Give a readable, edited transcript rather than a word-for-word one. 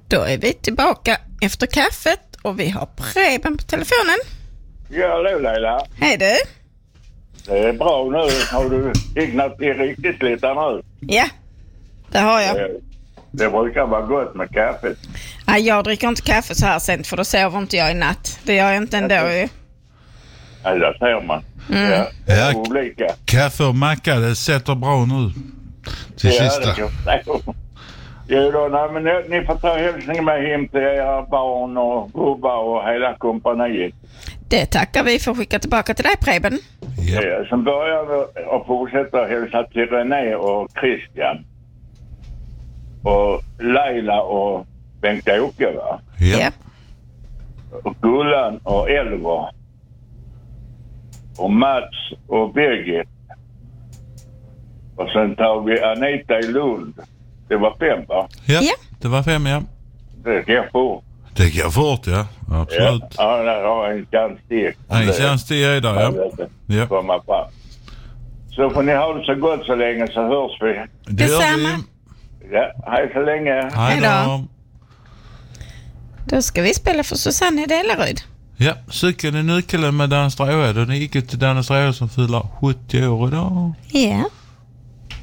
Då är vi tillbaka efter kaffet och vi har Preben på telefonen. Ja, hallå Leila. Hej du. Det är bra nu. Har du hignat i riktigt lite nu? Ja, det har jag. Det brukar vara gott med kaffet. Nej, jag dricker inte kaffe så här sent för då sover inte jag i natt. Det gör jag inte ändå ju. Ja, det ser man. Ja, Ja, olika. kaffe och macka, det sätter bra nu. Till sista. Jo då, nej, men ni får ta hälsning med hem till era barn och gubbar och hela kompaniet. Det tackar vi för att skicka tillbaka till dig, Preben. Ja. Sen börjar vi och fortsätter hälsa till René och Christian. Och Leila och Bengt-Åke, va? Ja. Och Gullan och Elva. Och Mats och Birgit. Och sen tar vi Anita i Lund. Det var 5, va? Ja, Ja. det var 5, ja. Det går fort. Det går fort, ja. Absolut. Ja, där har en chans till. En chans till är där, ja. Ja. Komma fram. Så får ni ha det så gott så länge, så hörs vi. Det gör Detsamma. vi. Ja, hej så länge. Hej då. Då ska vi spela för Susanne i Delaryd. Ja, cykeln är nyckeln med Dan Stråhed och det gick till Dan Stråhed som fyller 70 år idag. Ja.